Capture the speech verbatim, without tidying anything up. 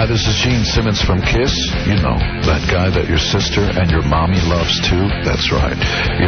Hi, this is Gene Simmons from Kiss. You know, that guy that your sister and your mommy loves too? That's right.